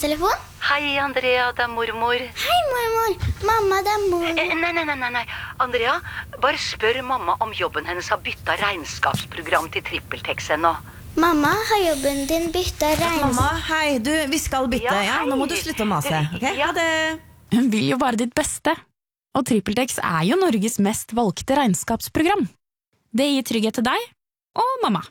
telefon? Hei, Andrea, det mormor. Hei, mormor. Mamma, det mor. Nei. Andrea, bare spør mamma om jobben hennes har byttet regnskapsprogram til TrippelTex ennå. Mamma, har jobben din byttet Mamma, hei, vi skal bytte, ja? Nå må du slutte å mase, ok? Ha det. Hun vil jo bare ditt beste. Og TrippelTex jo Norges mest valgte regnskapsprogram. Det gir trygghet til deg og mamma.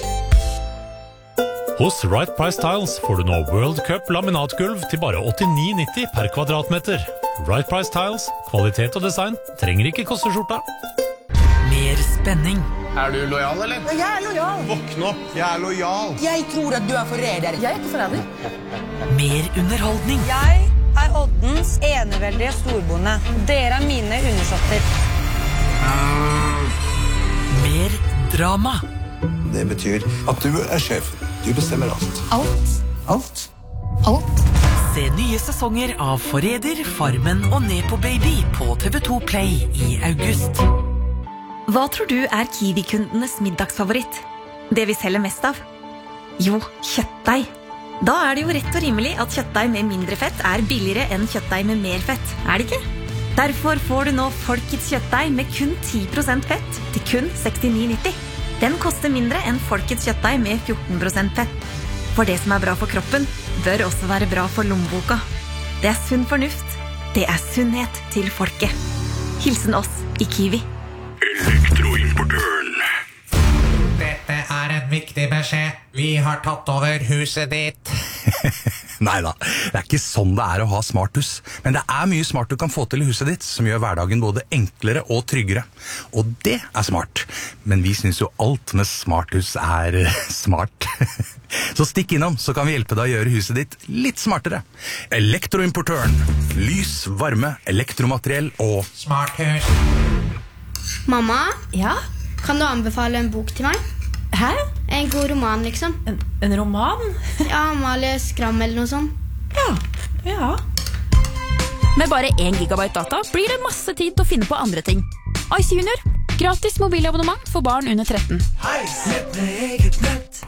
Hos Right Price Tiles får du nå World Cup laminatgulv til bare 89,90 per kvadratmeter. Right Price Tiles, kvalitet og design, trenger ikke koste skjorta. Mer spenning. Du lojal, eller? Jeg lojal. Våkn opp, jeg lojal. Jeg tror at du forræder. Jeg ikke forræder. Mer underholdning. Jeg Oddens eneveldige storbonde. Dere mine undersåtter. Mer drama. Det betyr at du sjef. Du bestemmer alt. Alt. Alt? Se nye sesonger av Forræder, Farmen og Nepo Baby på TV2 Play i august. Hva tror du Kiwi-kundenes middagsfavoritt? Det vi selger mest av? Jo, kjøttdeig. Da det jo rett og rimelig at kjøttdeig med mindre fett billigere enn kjøttdeig med mer fett, det ikke? Derfor får du nå Folkets kjøttdeig med kun 10% fett til kun 69,90. Den koster mindre enn Folkets kjøttdeig med 14% fett. For det som bra for kroppen, bør også være bra for lommeboka. Det sunn fornuft. Det sunnhet til folket. Hilsen oss i Kiwi. Elektroimportøren. Dette en viktig beskjed. Vi har tatt over huset ditt. Neida, det ikke sånn det å ha smarthus. Men det mye smart du kan få til i huset ditt, som gjør hverdagen både enklere og tryggere. Og det smart. Men vi synes jo alt med smarthus smart. Så stikk innom, så kan vi hjelpe deg å gjøre huset ditt litt smartere. Elektroimportøren. Lys, varme, elektromateriell og smarthus. Mamma? Ja? Kan du anbefale en bok til meg? Hæ? En god roman, liksom. En roman? Ja, Amalie Skram eller noe sånt. Ja. Med bare 1 gigabyte data blir det masse tid til å finne på andre ting. Ice Junior, gratis mobilabonnement for barn under 13. Hei, sett med eget nett.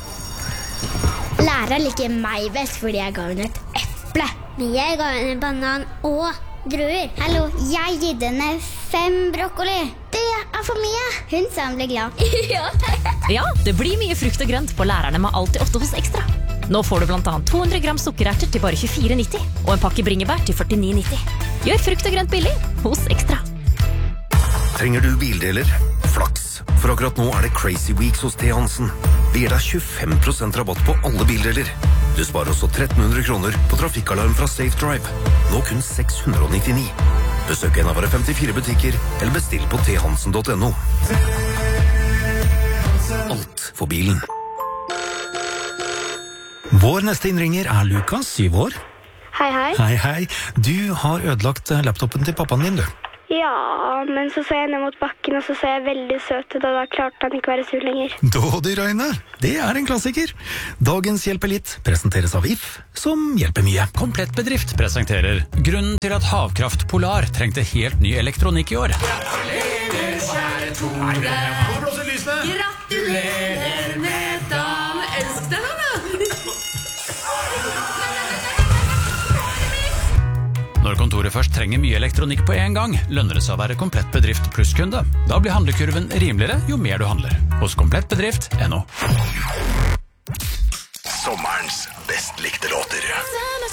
Læreren liker meg best fordi jeg ga henne et eple. Men jeg ga henne en banan og druer. Hallo, jeg gitt henne 5 brokkoli. Det for mye. Hun sa hun ble glad. Ja, det blir mye frukt og grønt på lærerne med Alltid 8 hos Ekstra. Nå får du blant annet 200 gram sukkererter til bare 24,90 og en pakke bringebær til 49,90. Gjør frukt og grønt billig hos Ekstra. Trenger du bildeler? Flaks, for akkurat nå det Crazy Weeks hos T. Hansen. Vi gir deg 25% rabatt på alle bildeler. Du sparer også 1300 kroner på trafikkalarm fra Safe Drive. Nå kun 699. Besøk en av våre 54 butikker, eller bestill på thansen.no. Alt for bilen. Vår neste innringer Lukas, 7 år. Hei. Hei. Du har ødelagt laptopen til pappaen din, du. Ja, men så jeg ned mot bakken, og så jeg veldig søt ut, og da klarte han ikke være sur lenger. Dådyrøyne, det en klassiker. Dagens Hjelper litt presenteres av If, som hjelper mye. Komplett bedrift presenterer grunnen til at Havkraft Polar trengte helt ny elektronikk i år. Gratulerer, kjære Tore. Gratulerer med dagen. Elsk deg, Hanna. Når kontoret først trenger mye elektronikk på en gang, lønner det seg å være komplett bedrift plusskunde. Da blir handlekurven rimeligere jo mer du handler. Hos komplettbedrift.no. Sommerens best likte låt.